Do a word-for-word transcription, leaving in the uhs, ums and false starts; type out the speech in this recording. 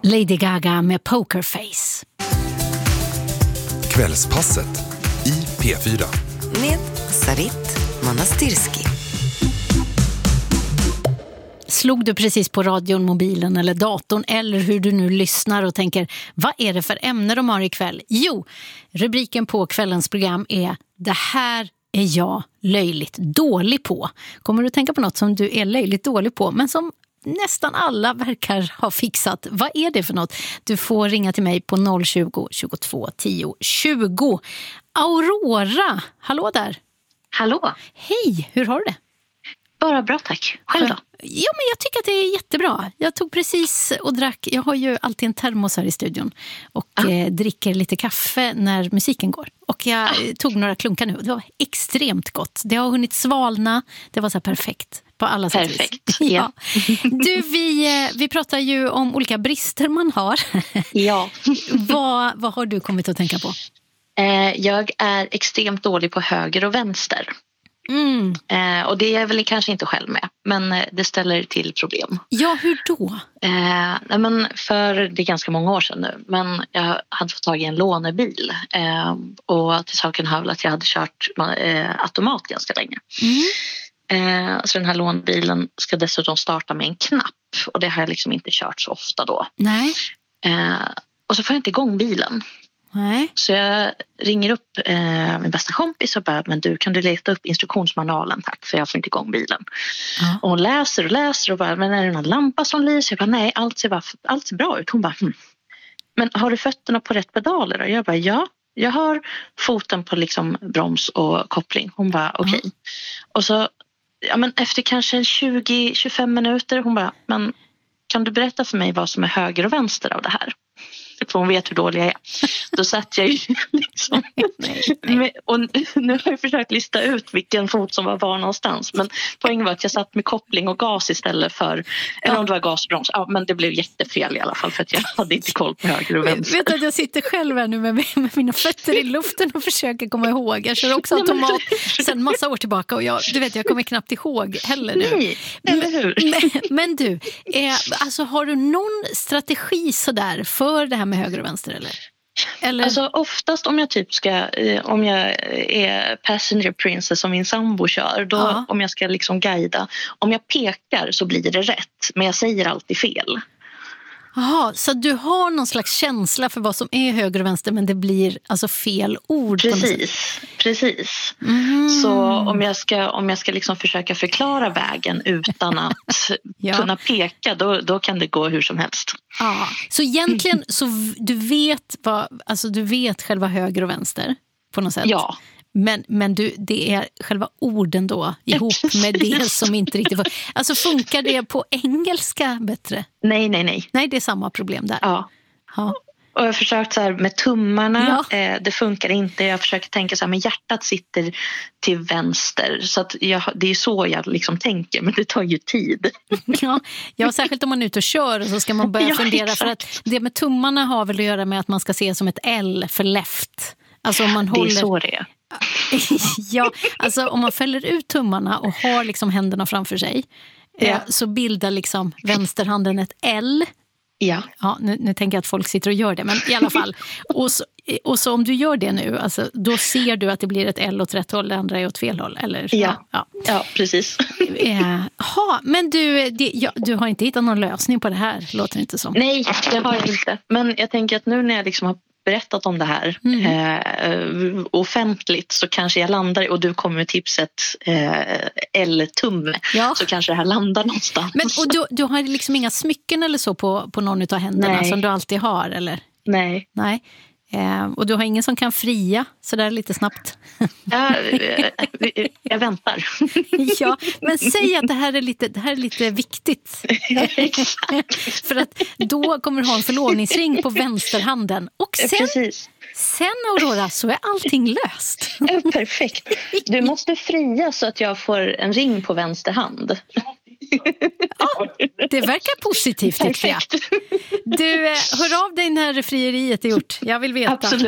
Lady Gaga med Pokerface. Kvällspasset i P fyra. Med Sarit Manastirski. Slog du precis på radion, mobilen eller datorn eller hur du nu lyssnar och tänker, vad är det för ämne de har ikväll? Jo, rubriken på kvällens program är Det här är jag löjligt dålig på. Kommer du tänka på något som du är löjligt dålig på men som nästan alla verkar ha fixat? Vad är det för något? Du får ringa till mig på noll tjugo, tjugotvå, tio, tjugo. Aurora, hallå där. Hallå. Hej, hur har du det? Bara bra, tack. Själv då? Ja, men jag tycker att det är jättebra. Jag tog precis och drack, jag har ju alltid en termos här i studion och ah. eh, dricker lite kaffe när musiken går. Och jag ah. tog några klunkar nu och det var extremt gott. Det har hunnit svalna, det var så här perfekt på alla sätt. Perfekt, ja. ja. Du, vi, vi pratar ju om olika brister man har. Ja. vad, vad har du kommit att tänka på? Eh, jag är extremt dålig på höger och vänster. Mm. Eh, och det är väl kanske inte själv med, men eh, det ställer till problem. Ja, hur då? Eh, men för det är ganska många år sedan nu, men jag hade fått tag i en lånebil eh, och till saken hör väl att jag hade kört eh, automat ganska länge. Mm. Eh, så den här lånebilen ska dessutom starta med en knapp och det har jag liksom inte kört så ofta då. Nej. Eh, och så får jag inte igång bilen. Nej. Så jag ringer upp eh, min bästa kompis och bara, men du, kan du leta upp instruktionsmanualen tack, för jag får inte igång bilen. Ja. Och hon läser och läser och bara, men är det någon lampa som lyser? Jag bara, nej, allt ser, bara, allt ser bra ut. Hon bara, hm. Men har du fötterna på rätt pedaler? Och jag bara, ja, jag har foten på liksom broms och koppling. Hon bara, okej. Okay. Ja. Och så, ja men efter kanske tjugo till tjugofem minuter, hon bara, men kan du berätta för mig vad som är höger och vänster av det här? För hon vet hur dålig jag är. Då satt jag ju liksom... nej, nej. Och nu har jag försökt lista ut vilken fot som var var någonstans. Men poängen var att jag satt med koppling och gas istället för... Eller om det var gasbroms. Ja, men det blev jättefel i alla fall för att jag hade inte koll på höger och vänster. Vet du att jag sitter själv här nu med, med mina fötter i luften och försöker komma ihåg. Jag kör också automat sedan massa år tillbaka och jag, du vet, jag kommer knappt ihåg heller nu. Nej, eller hur? Men, men du, eh, alltså har du någon strategi sådär för det här med höger och vänster eller? eller? Alltså oftast om jag typ ska, eh, om jag är passenger princess som min sambo kör, då ja. om jag ska liksom guida, om jag pekar så blir det rätt, men jag säger alltid fel. Jaha, så du har någon slags känsla för vad som är höger och vänster men det blir alltså fel ord. Precis, precis. Mm. Så om jag ska, om jag ska liksom försöka förklara vägen utan att ja. kunna peka, då, då kan det gå hur som helst. Ja. Så egentligen så du vet, vad, alltså du vet själva höger och vänster på något sätt? Ja. Men, men du, det är själva orden då ihop med det som inte riktigt får... Alltså funkar det på engelska bättre? Nej, nej, nej. Nej, det är samma problem där. Ja. Ja. Och jag har försökt så här med tummarna, ja. eh, det funkar inte. Jag försöker tänka så här, men hjärtat sitter till vänster. Så att jag, det är så jag liksom tänker, men det tar ju tid. Ja, ja, särskilt om man är ute och kör och så ska man börja ja, fundera. Exakt. För att det med tummarna har väl att göra med att man ska se som ett L för left. Alltså om man håller... Det är så det är. Ja, alltså om man fäller ut tummarna och har liksom händerna framför sig ja. eh, så bildar liksom vänsterhanden ett L. Ja. Ja, nu, nu tänker jag att folk sitter och gör det, men i alla fall. Och så, och så om du gör det nu, alltså, då ser du att det blir ett L åt rätt håll, det andra är åt fel håll, eller? Ja, ja. ja precis. Eh, ha, men du, det, ja, du har inte hittat någon lösning på det här, låter det inte som. Nej, det har jag inte. Men jag tänker att nu när jag liksom har berättat om det här mm. eh, offentligt så kanske jag landar, och du kommer med tipset eh, L-tumme, ja. Så kanske det här landar någonstans. Men, och du, du har liksom inga smycken eller så på, på någon av händerna? Nej. Som du alltid har, eller? Nej. Nej. Eh, och du har ingen som kan fria sådär lite snabbt? Ja, jag väntar. Ja, men säg att det här är lite, det här är lite viktigt. Ja, för att då kommer du ha en förlovningsring på vänsterhanden. Och sen, precis. sen Aurora, så är allting löst. Ja, perfekt. Du måste fria så att jag får en ring på vänster hand. Ja, det verkar positivt tycker jag. Du, hör av dig när frieriet är gjort. Jag vill veta. Absolut.